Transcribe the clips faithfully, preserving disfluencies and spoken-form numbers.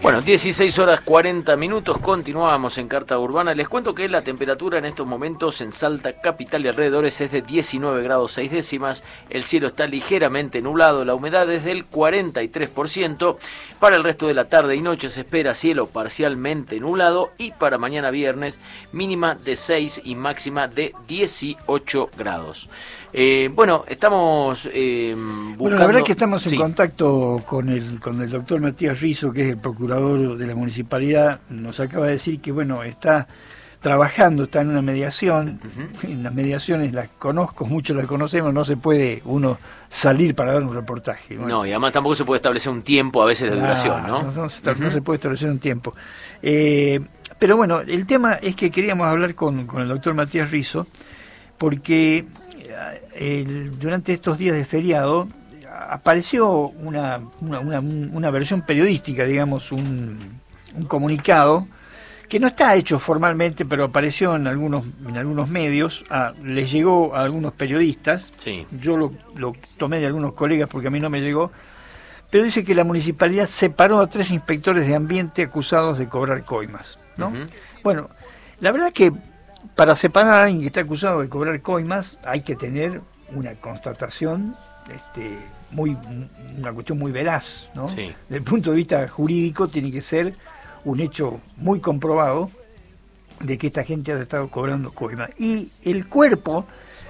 Bueno, dieciséis horas cuarenta minutos, continuamos en Carta Urbana. Les cuento que la temperatura en estos momentos en Salta capital y alrededores es de diecinueve grados seis décimas. El cielo está ligeramente nublado, la humedad es del cuarenta y tres por ciento. Para el resto de la tarde y noche se espera cielo parcialmente nublado y para mañana viernes mínima de seis y máxima de dieciocho grados. Eh, bueno, estamos eh, buscando... Bueno, la verdad es que estamos en sí. contacto con el con el doctor Matías Rizzo, que es el procurador de la municipalidad. Nos acaba de decir que, bueno, está trabajando, está en una mediación. Uh-huh. En las mediaciones las conozco, muchos las conocemos, no se puede uno salir para dar un reportaje. Bueno, no, y además tampoco se puede establecer un tiempo a veces de nah, duración, ¿no? No, no, se, uh-huh. no se puede establecer un tiempo. Eh, pero bueno, el tema es que queríamos hablar con, con el doctor Matías Rizzo, porque el, durante estos días de feriado apareció una, una, una, una versión periodística, digamos, un, un comunicado que no está hecho formalmente, pero apareció en algunos en algunos medios, a, les llegó a algunos periodistas, sí. Yo lo, lo tomé de algunos colegas porque a mí no me llegó, pero dice que la municipalidad separó a tres inspectores de ambiente acusados de cobrar coimas, ¿no? Uh-huh. Bueno, la verdad que para separar a alguien que está acusado de cobrar coimas hay que tener una constatación, este, muy una cuestión muy veraz, ¿no? Sí. Desde el punto de vista jurídico tiene que ser un hecho muy comprobado de que esta gente ha estado cobrando coimas. Y el cuerpo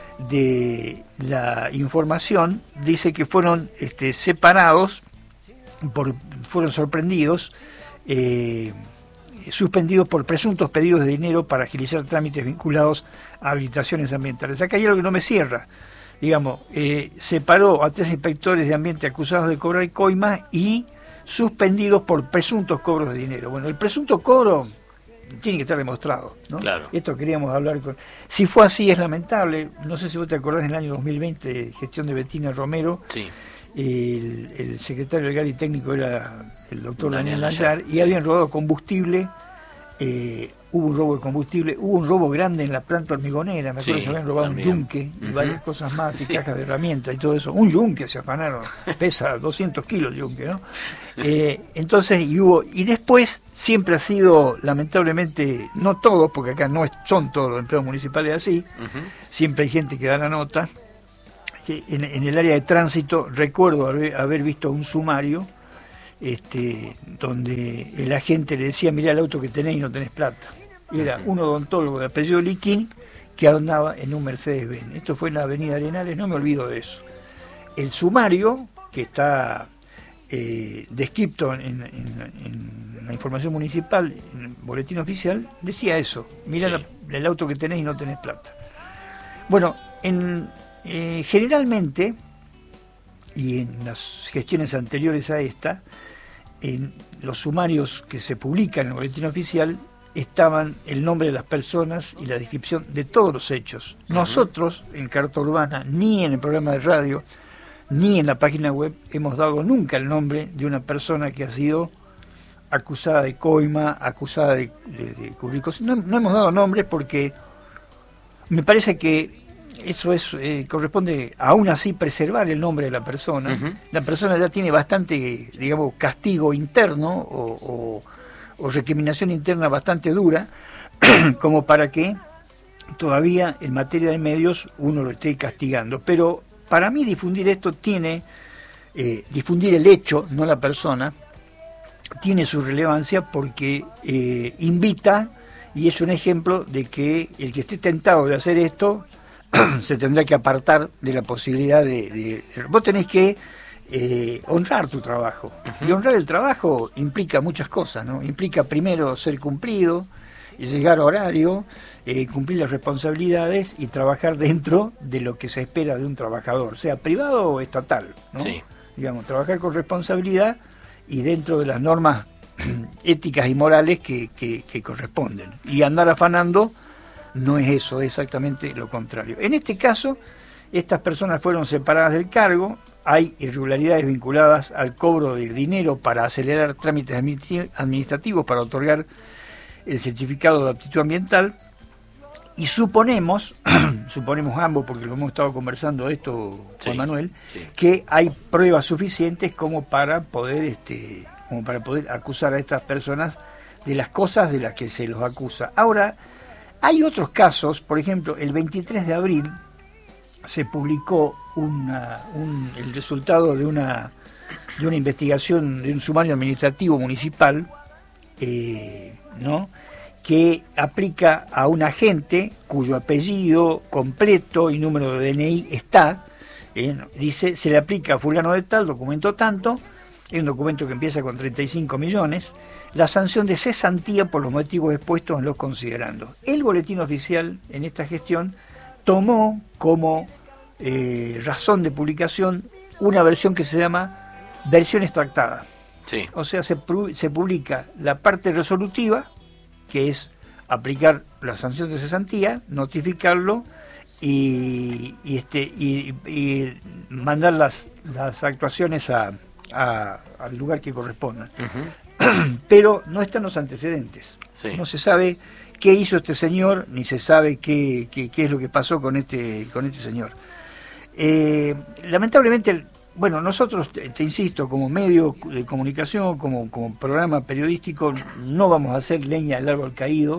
de la información dice que fueron este, separados, por, fueron sorprendidos, eh, suspendidos por presuntos pedidos de dinero para agilizar trámites vinculados a habilitaciones ambientales. Acá hay algo que no me cierra. Digamos, eh, separó a tres inspectores de ambiente acusados de cobrar coimas y suspendidos por presuntos cobros de dinero. Bueno, el presunto cobro tiene que estar demostrado, ¿no? Claro. Esto queríamos hablar con... Si fue así, es lamentable. No sé si vos te acordás, en el año dos mil veinte, gestión de Bettina Romero, sí. el, el secretario legal y técnico era el doctor Daniel, Daniel Layar, y sí. habían robado combustible. Eh, hubo un robo de combustible, hubo un robo grande en la planta hormigonera, me acuerdo, sí, que se habían robado también un yunque y uh-huh. varias cosas más, y sí. cajas de herramientas y todo eso. Un yunque se afanaron, pesa doscientos kilos el yunque, ¿no? Eh, entonces, y hubo, y después siempre ha sido, lamentablemente, no todos, porque acá no es, son todos los empleados municipales así, uh-huh. siempre hay gente que da la nota. En, en el área de tránsito recuerdo haber, haber visto un sumario Este, donde el agente le decía: mirá el auto que tenés y no tenés plata. Y era uh-huh. un odontólogo de apellido Liquín que andaba en un Mercedes-Benz. Esto fue en la avenida Arenales, no me olvido de eso. El sumario, que está eh, descrito en, en, en la información municipal, en el boletín oficial, decía eso: mirá sí. la, el auto que tenés y no tenés plata. Bueno, en, eh, generalmente, y en las gestiones anteriores a esta, en los sumarios que se publican en el boletín oficial estaban el nombre de las personas y la descripción de todos los hechos. Uh-huh. Nosotros, en Carta Urbana, ni en el programa de radio, ni en la página web, hemos dado nunca el nombre de una persona que ha sido acusada de coima, acusada de, de, de cubrir cosas. No, no hemos dado nombres porque me parece que eso es eh, corresponde aún así preservar el nombre de la persona. Uh-huh. La persona ya tiene bastante, digamos, castigo interno o, o, o recriminación interna bastante dura como para que todavía en materia de medios uno lo esté castigando. Pero para mí difundir esto tiene, eh, difundir el hecho, no la persona, tiene su relevancia porque eh, invita y es un ejemplo de que el que esté tentado de hacer esto se tendrá que apartar de la posibilidad de... de vos tenés que eh, honrar tu trabajo. Uh-huh. Y honrar el trabajo implica muchas cosas, ¿no? Implica primero ser cumplido, llegar a horario, eh, cumplir las responsabilidades y trabajar dentro de lo que se espera de un trabajador, sea privado o estatal, ¿no? Sí. Digamos, trabajar con responsabilidad y dentro de las normas éticas y morales que, que, que corresponden. Y andar afanando no es eso, es exactamente lo contrario. En este caso, estas personas fueron separadas del cargo, hay irregularidades vinculadas al cobro de dinero para acelerar trámites administrativos para otorgar el certificado de aptitud ambiental, Y suponemos, suponemos ambos, porque lo hemos estado conversando esto, Juan sí, Manuel, sí. que hay pruebas suficientes como para poder, este, como para poder acusar a estas personas de las cosas de las que se los acusa. Ahora, hay otros casos, por ejemplo, el veintitrés de abril se publicó una, un, el resultado de una, de una investigación, de un sumario administrativo municipal, eh, ¿no?, que aplica a un agente cuyo apellido completo y número de D N I está, eh, dice, se le aplica a fulano de tal, documento tanto, es un documento que empieza con treinta y cinco millones, la sanción de cesantía por los motivos expuestos en los considerandos. El boletín oficial en esta gestión tomó como eh, razón de publicación una versión que se llama versión extractada. Sí. O sea, se, se publica la parte resolutiva, que es aplicar la sanción de cesantía, notificarlo y, y, este, y, y mandar las, las actuaciones a, a, al lugar que corresponda. Uh-huh. Pero no están los antecedentes. Sí. No se sabe qué hizo este señor, ni se sabe qué, qué, qué es lo que pasó con este, con este señor. Eh, lamentablemente... Bueno, nosotros, te, te insisto, como medio de comunicación, como, como programa periodístico, no vamos a hacer leña del árbol caído.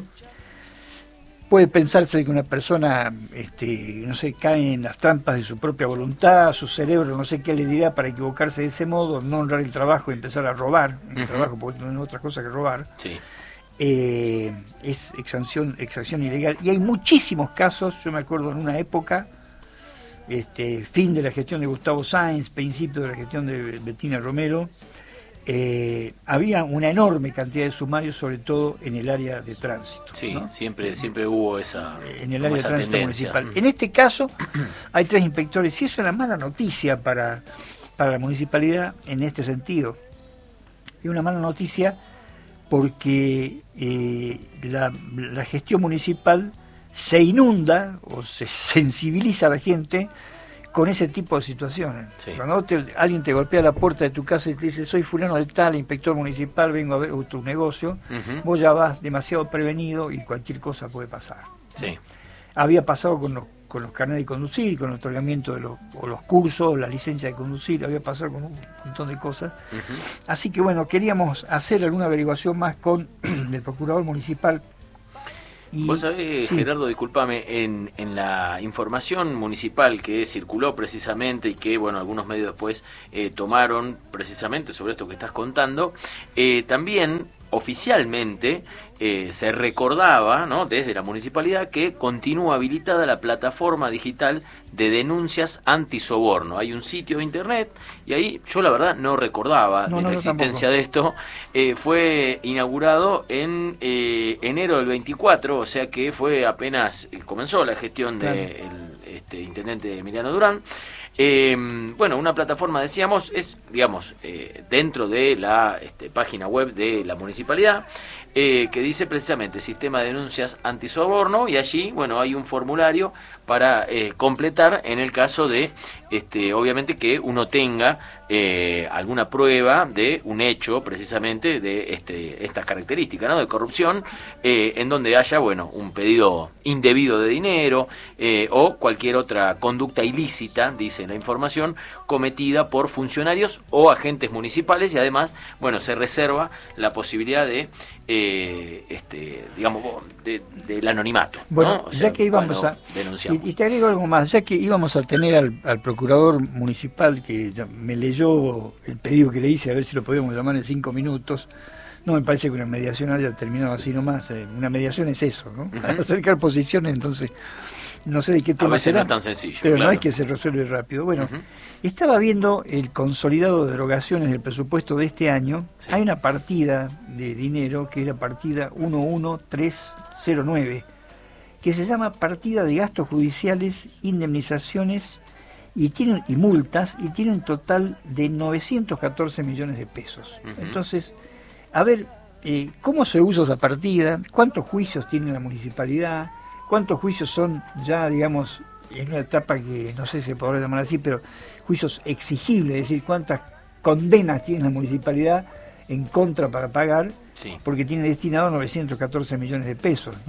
Puede pensarse que una persona, este, no sé, cae en las trampas de su propia voluntad, su cerebro no sé qué le dirá para equivocarse de ese modo, no honrar el trabajo y empezar a robar el uh-huh. trabajo, porque no es otra cosa que robar. Sí. Eh, es exacción, exacción ilegal. Y hay muchísimos casos, yo me acuerdo en una época... Este, fin de la gestión de Gustavo Sáenz, principio de la gestión de Bettina Romero, eh, había una enorme cantidad de sumarios, sobre todo en el área de tránsito. Sí, ¿no? siempre siempre hubo esa en el área de tránsito tendencia. municipal. En este caso hay tres inspectores, y eso es una mala noticia para, para la municipalidad en este sentido. Es una mala noticia porque eh, la, la gestión municipal se inunda o se sensibiliza a la gente con ese tipo de situaciones. Sí. Cuando te, alguien te golpea la puerta de tu casa y te dice, soy fulano de tal, inspector municipal, vengo a ver tu negocio, uh-huh. vos ya vas demasiado prevenido y cualquier cosa puede pasar. Sí. Había pasado con los, con los carnets de conducir, con el otorgamiento de los, o los cursos, la licencia de conducir, había pasado con un montón de cosas. Uh-huh. Así que bueno, queríamos hacer alguna averiguación más con el procurador municipal. Y, Vos sabés, sí. Gerardo, discúlpame, en, en la información municipal que circuló precisamente y que, bueno, algunos medios después eh, tomaron precisamente sobre esto que estás contando, eh, también oficialmente eh, se recordaba, ¿no?, desde la municipalidad que continúa habilitada la plataforma digital de denuncias antisoborno. Hay un sitio de internet y ahí yo la verdad no recordaba no, de no, la existencia tampoco. de esto. Eh, fue inaugurado en eh, enero del veinticuatro, o sea que fue apenas eh, comenzó la gestión del de este, intendente Emiliano Durán. Eh, bueno, una plataforma, decíamos, es, digamos, eh, dentro de la este, página web de la municipalidad, eh, que dice precisamente Sistema de Denuncias Antisoborno, y allí, bueno, hay un formulario para eh, completar en el caso de, este, obviamente, que uno tenga eh, alguna prueba de un hecho, precisamente, de este, estas características, ¿no?, de corrupción, eh, en donde haya, bueno, un pedido indebido de dinero eh, o cualquier otra conducta ilícita, dice la información, cometida por funcionarios o agentes municipales, y además, bueno, se reserva la posibilidad de, eh, este, digamos, de, del anonimato. Bueno, ¿no? O ya sea, que íbamos a... Y, y te agrego algo más, ya que íbamos a tener al, al procurador municipal que ya me leyó el pedido que le hice, a ver si lo podíamos llamar en cinco minutos. No me parece que una mediación haya terminado así nomás. Eh, una mediación es eso, ¿no? Uh-huh. Acercar posiciones, entonces no sé de qué tema a veces será, no es tan sencillo, pero claro. No es que se resuelve rápido. Bueno, uh-huh. Estaba viendo el consolidado de erogaciones del presupuesto de este año. Sí. Hay una partida de dinero que es la partida uno uno tres cero nueve, que se llama partida de gastos judiciales, indemnizaciones y tiene, y multas, y tiene un total de novecientos catorce millones de pesos. Uh-huh. Entonces, a ver, eh, ¿cómo se usa esa partida? ¿Cuántos juicios tiene la municipalidad? ¿Cuántos juicios son ya, digamos, en una etapa que no sé si se podrá llamar así, pero juicios exigibles? Es decir, ¿cuántas condenas tiene la municipalidad en contra para pagar? Sí. Porque tiene destinado novecientos catorce millones de pesos, ¿no?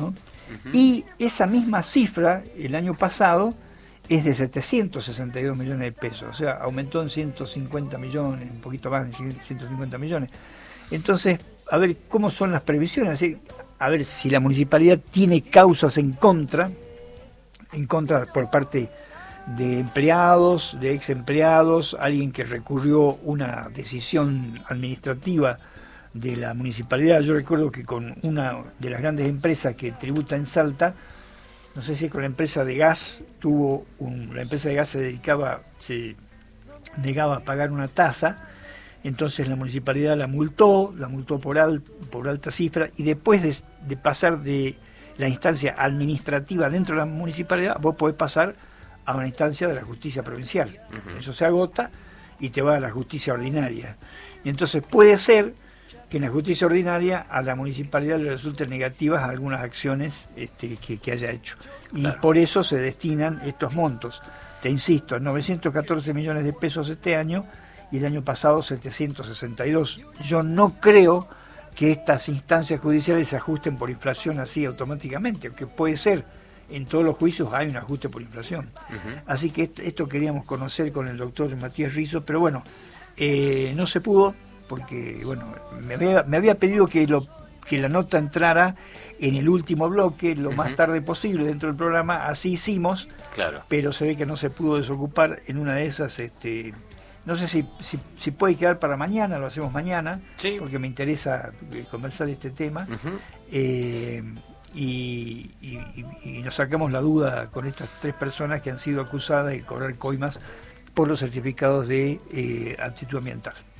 Uh-huh. Y esa misma cifra, el año pasado, es de setecientos sesenta y dos millones de pesos, o sea, aumentó en ciento cincuenta millones, un poquito más de ciento cincuenta millones. Entonces, a ver cómo son las previsiones, así, a ver si la municipalidad tiene causas en contra, en contra por parte de empleados, de ex empleados, alguien que recurrió una decisión administrativa de la municipalidad. Yo recuerdo que con una de las grandes empresas que tributa en Salta, no sé si con la empresa de gas, tuvo un, la empresa de gas se dedicaba, se negaba a pagar una tasa, entonces la municipalidad la multó, la multó por, al, por alta cifra, y después de, de pasar de la instancia administrativa dentro de la municipalidad, vos podés pasar a una instancia de la justicia provincial. Uh-huh. Eso se agota y te va a la justicia ordinaria. Y entonces puede ser que en la justicia ordinaria a la municipalidad le resulten negativas algunas acciones este, que, que haya hecho. Y claro, por eso se destinan estos montos. Te insisto, novecientos catorce millones de pesos este año y el año pasado setecientos sesenta y dos. Yo no creo que estas instancias judiciales se ajusten por inflación así automáticamente, aunque puede ser. En todos los juicios hay un ajuste por inflación. Uh-huh. Así que esto, esto queríamos conocer con el doctor Matías Rizzo, pero bueno, eh, no se pudo, porque bueno, me había, me había pedido que, lo, que la nota entrara en el último bloque, lo uh-huh. más tarde posible dentro del programa, así hicimos, claro, pero se ve que no se pudo desocupar en una de esas. Este, no sé si, si, si puede quedar para mañana, lo hacemos mañana, sí, porque me interesa conversar este tema. Uh-huh. eh, Y, y, y nos sacamos la duda con estas tres personas que han sido acusadas de cobrar coimas por los certificados de eh, aptitud ambiental.